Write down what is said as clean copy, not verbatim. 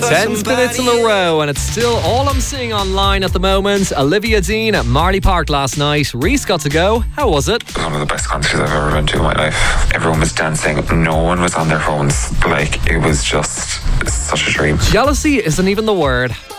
10 minutes in a row, and it's still all I'm seeing online at the moment. Olivia Dean at Marley Park last night. Reese got to go. How was it? It was one of the best concerts I've ever been to in my life. Everyone was dancing. No one was on their phones. Like, it was just such a dream. Jealousy isn't even the word.